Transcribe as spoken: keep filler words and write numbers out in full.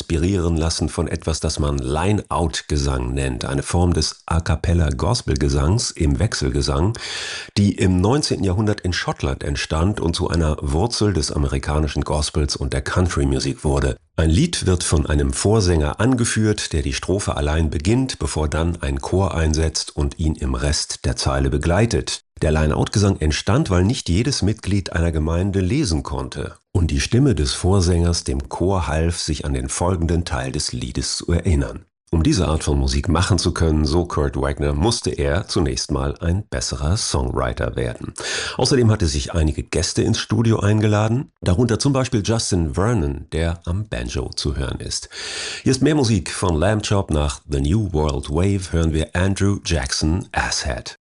inspirieren lassen von etwas, das man Line-Out-Gesang nennt, eine Form des A-cappella-Gospel-Gesangs im Wechselgesang, die im neunzehnten Jahrhundert in Schottland entstand und zu einer Wurzel des amerikanischen Gospels und der Country-Musik wurde. Ein Lied wird von einem Vorsänger angeführt, der die Strophe allein beginnt, bevor dann ein Chor einsetzt und ihn im Rest der Zeile begleitet. Der Line-Out-Gesang entstand, weil nicht jedes Mitglied einer Gemeinde lesen konnte und die Stimme des Vorsängers dem Chor half, sich an den folgenden Teil des Liedes zu erinnern. Um diese Art von Musik machen zu können, so Kurt Wagner, musste er zunächst mal ein besserer Songwriter werden. Außerdem hatte sich einige Gäste ins Studio eingeladen, darunter zum Beispiel Justin Vernon, der am Banjo zu hören ist. Hier ist mehr Musik von Lamb Chop. Nach The New World Wave hören wir Andrew Jackson Asshead.